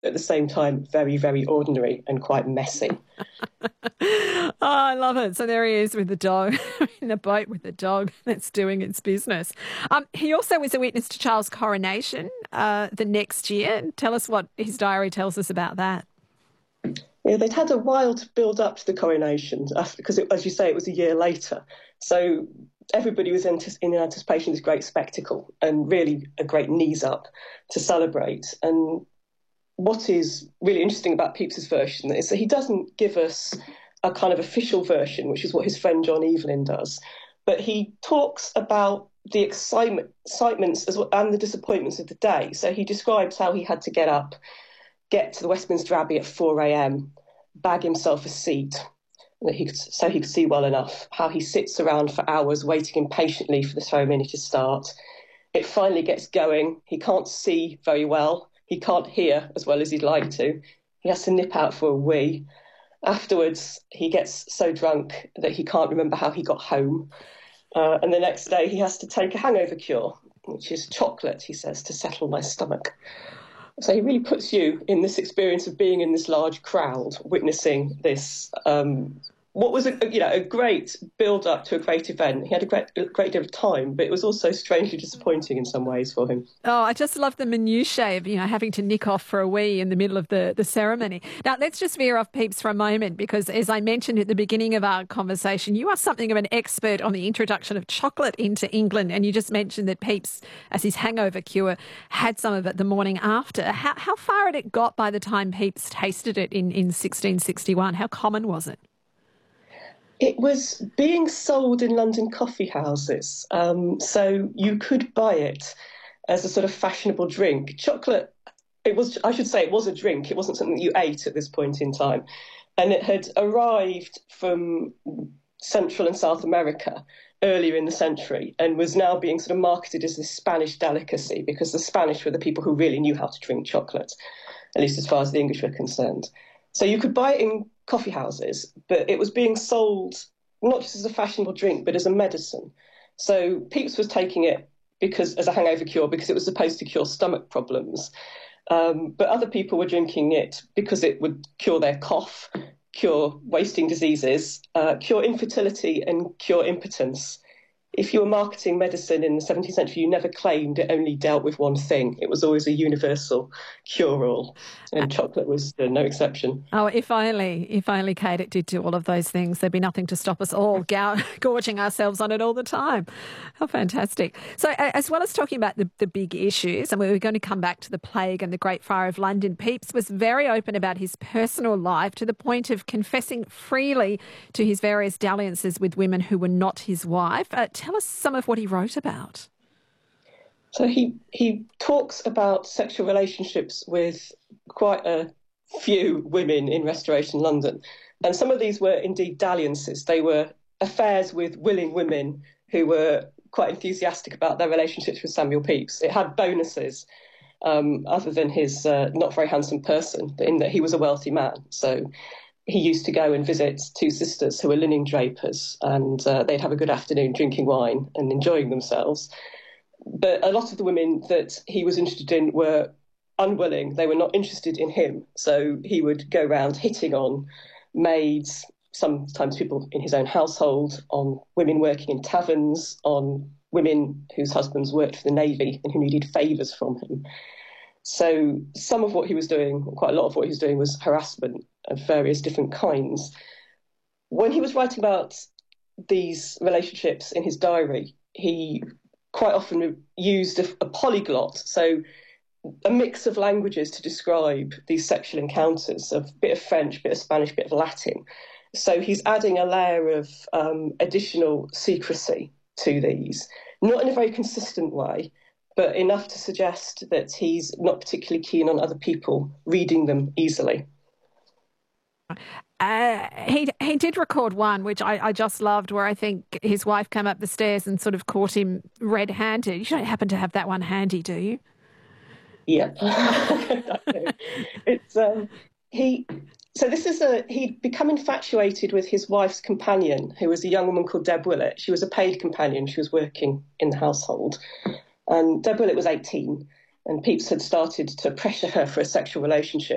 at the same time very, very ordinary and quite messy. Oh, I love it. So there he is with the dog in a boat with the dog that's doing its business. He also was a witness to Charles' coronation the next year. Tell us what his diary tells us about that. Yeah, they'd had a while to build up to the coronation because, as you say, it was a year later. So everybody was in anticipation of this great spectacle and really a great knees up to celebrate. And what is really interesting about Pepys's version is that he doesn't give us a kind of official version, which is what his friend John Evelyn does, but he talks about the excitements as well, and the disappointments of the day. So he describes how he had to get up, get to the Westminster Abbey at 4 a.m, bag himself a seat so he could see well enough, how he sits around for hours waiting impatiently for the ceremony to start. It finally gets going. He can't see very well. He can't hear as well as he'd like to. He has to nip out for a wee. Afterwards, he gets so drunk that he can't remember how he got home. And the next day, he has to take a hangover cure, which is chocolate, he says, to settle my stomach. So he really puts you in this experience of being in this large crowd, witnessing this, what was a great build-up to a great event. He had a great deal of time, but it was also strangely disappointing in some ways for him. Oh, I just love the minutiae of, having to nick off for a wee in the middle of the ceremony. Now, let's just veer off Pepys for a moment because, as I mentioned at the beginning of our conversation, you are something of an expert on the introduction of chocolate into England, and you just mentioned that Pepys, as his hangover cure, had some of it the morning after. How far had it got by the time Pepys tasted it in 1661? How common was it? It was being sold in London coffee houses, so you could buy it as a sort of fashionable drink. Chocolate, it was a drink. It wasn't something that you ate at this point in time. And it had arrived from Central and South America earlier in the century and was now being sort of marketed as this Spanish delicacy because the Spanish were the people who really knew how to drink chocolate, at least as far as the English were concerned. So you could buy it in coffee houses, but it was being sold not just as a fashionable drink, but as a medicine. So Pepys was taking it as a hangover cure because it was supposed to cure stomach problems. But other people were drinking it because it would cure their cough, cure wasting diseases, cure infertility and cure impotence. If you were marketing medicine in the 17th century, you never claimed it only dealt with one thing. It was always a universal cure-all, and chocolate was no exception. Oh, if only, Kate, it did do all of those things. There'd be nothing to stop us all gorging ourselves on it all the time. How fantastic. So as well as talking about the big issues, and we were going to come back to the plague and the Great Fire of London, Pepys was very open about his personal life to the point of confessing freely to his various dalliances with women who were not his wife. Tell us some of what he wrote about. So he talks about sexual relationships with quite a few women in Restoration London. And some of these were indeed dalliances. They were affairs with willing women who were quite enthusiastic about their relationships with Samuel Pepys. It had bonuses other than his not very handsome person, in that he was a wealthy man. So he used to go and visit two sisters who were linen drapers, and they'd have a good afternoon drinking wine and enjoying themselves. But a lot of the women that he was interested in were unwilling. They were not interested in him. So he would go around hitting on maids, sometimes people in his own household, on women working in taverns, on women whose husbands worked for the Navy and who needed favours from him. So some of what he was doing, quite a lot of what he was doing, was harassment of various different kinds. When he was writing about these relationships in his diary, he quite often used a polyglot, so a mix of languages to describe these sexual encounters, a bit of French, a bit of Spanish, a bit of Latin. So he's adding a layer of additional secrecy to these, not in a very consistent way, but enough to suggest that he's not particularly keen on other people reading them easily. He did record one, which I just loved, where I think his wife came up the stairs and sort of caught him red-handed. You don't happen to have that one handy, do you? Yeah. It's he'd become infatuated with his wife's companion, who was a young woman called Deb Willett. She was a paid companion. She was working in the household. And Deb Willett was 18, and Pepys had started to pressure her for a sexual relationship.